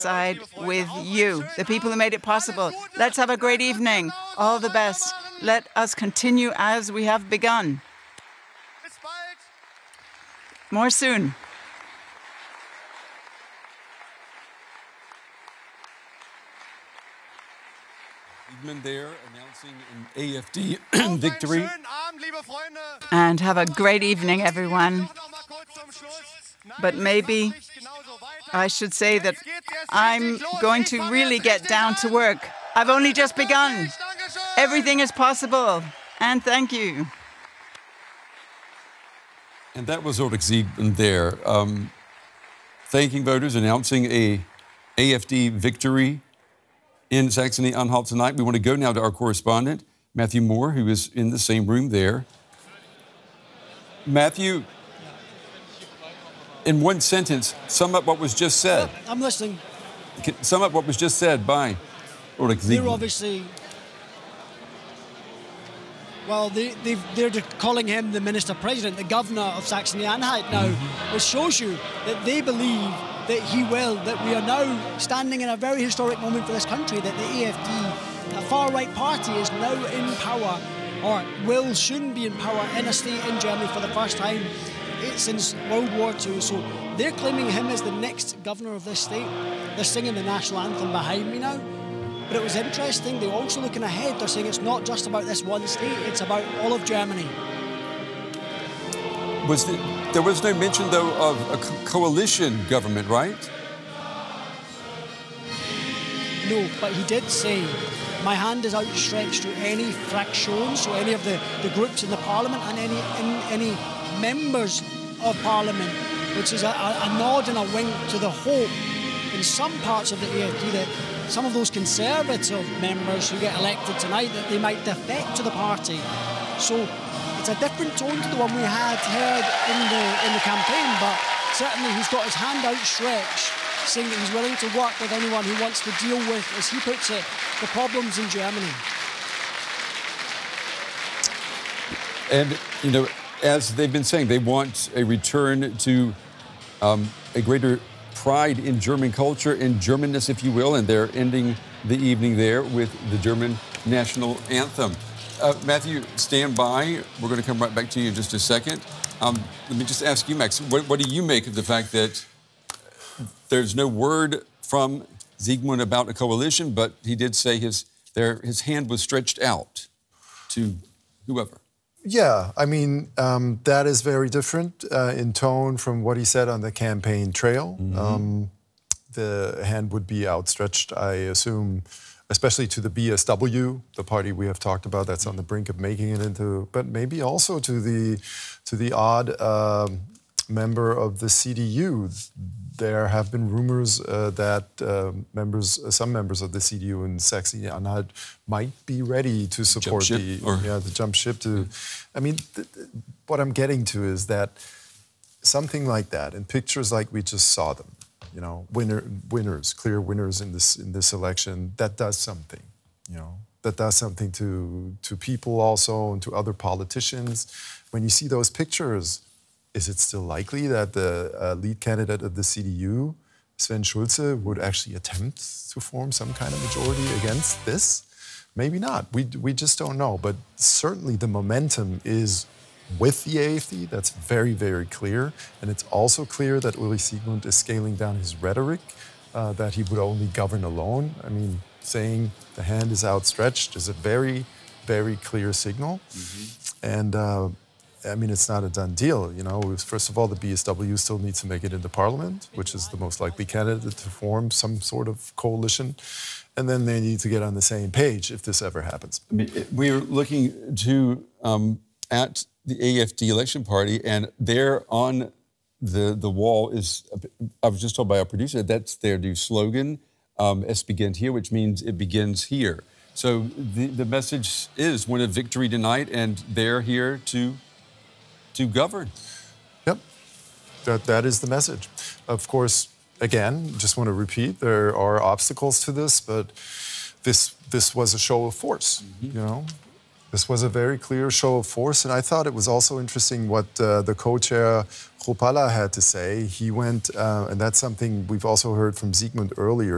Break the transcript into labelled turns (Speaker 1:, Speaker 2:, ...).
Speaker 1: side with you, the people who made it possible. Let's have a great evening. All the best. Let us continue as we have begun. More soon.
Speaker 2: There announcing an AfD victory.
Speaker 1: And have a great evening, everyone. But maybe I should say that I'm going to really get down to work. I've only just begun. Everything is possible. And thank you.
Speaker 2: And that was Ulrich Siegmund there, thanking voters, announcing a AfD victory in Saxony-Anhalt tonight. We want to go now to our correspondent, Matthew Moore, who is in the same room there. Matthew, in one sentence, sum up what was just said.
Speaker 3: I'm listening.
Speaker 2: Sum up what was just said by Ulrich Siegmund.
Speaker 3: They're obviously... Well, they're calling him the Minister-President, the Governor of Saxony-Anhalt now, which shows you that they believe that that we are now standing in a very historic moment for this country, that the AfD, a far-right party, is now in power, or will soon be in power in a state in Germany for the first time since World War II. So they're claiming him as the next governor of this state. They're singing the national anthem behind me now. But it was interesting, they're also looking ahead. They're saying it's not just about this one state, it's about all of Germany.
Speaker 2: There was no mention, though, of a coalition government, right?
Speaker 3: No, but he did say, my hand is outstretched to any fractions, so any of the groups in the parliament and any members of parliament, which is a nod and a wink to the hope in some parts of the AfD that some of those conservative members who get elected tonight, that they might defect to the party. So it's a different tone to the one we had heard in the campaign, but certainly he's got his hand outstretched, saying that he's willing to work with anyone who wants to deal with, as he puts it, the problems in Germany.
Speaker 2: And, you know, as they've been saying, they want a return to a greater pride in German culture, in Germanness, if you will, and they're ending the evening there with the German national anthem. Matthew, stand by. We're going to come right back to you in just a second. Let me just ask you, Max, what do you make of the fact that there's no word from Siegmund about a coalition, but he did say his hand was stretched out to whoever?
Speaker 4: Yeah, I mean, that is very different in tone from what he said on the campaign trail. The hand would be outstretched, I assume, especially to the BSW, the party we have talked about that's on the brink of making it into, but maybe also to the odd member of the CDU. There have been rumors that some members of the CDU in Saxony-Anhalt might be ready to support the jump ship. I mean, what I'm getting to is that something like that, in pictures like we just saw them, you know, winners, clear winners in this election, that does something, you know, that does something to people also and to other politicians. When you see those pictures, is it still likely that the lead candidate of the CDU, Sven Schulze, would actually attempt to form some kind of majority against this? Maybe not. We just don't know. But certainly the momentum is with the AfD. That's very, very clear. And it's also clear that Ulrich Siegmund is scaling down his rhetoric, that he would only govern alone. I mean, saying the hand is outstretched is a very, very clear signal. And I mean, it's not a done deal, you know. First of all, the BSW still needs to make it into parliament, which is the most likely candidate to form some sort of coalition. And then they need to get on the same page if this ever happens.
Speaker 2: I mean, we're looking at the AfD election party, and there on the wall is, I was just told by our producer, that's their new slogan, Es beginnt hier, which means it begins here. So the message is win a victory tonight, and they're here to govern.
Speaker 4: Yep, that is the message. Of course, again, just want to repeat, there are obstacles to this, but this was a show of force, you know. This was a very clear show of force, and I thought it was also interesting what the co-chair Kruppalla had to say. He went, and that's something we've also heard from Siegmund earlier,